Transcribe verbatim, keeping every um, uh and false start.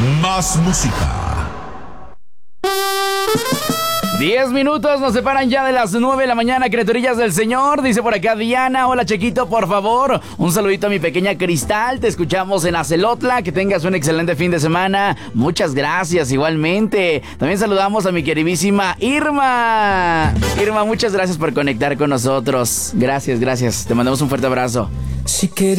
Más música. Diez minutos nos separan ya de las nueve de la mañana, criaturillas del Señor. Dice por acá Diana, hola Chequito, por favor, un saludito a mi pequeña Cristal. Te escuchamos en Acelotla, que tengas un excelente fin de semana. Muchas gracias, igualmente. También saludamos a mi queridísima Irma. Irma, muchas gracias por conectar con nosotros. Gracias, gracias. Te mandamos un fuerte abrazo. Si quería